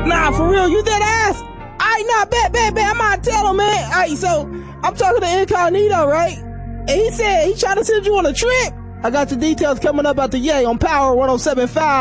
Nah, for real, you dead ass? Alright, nah, bet. I'm gonna tell him, man. Alright, so I'm talking to Incognito, right? And he said he trying to send you on a trip. I got the details coming up at the Yay on Power 107.5.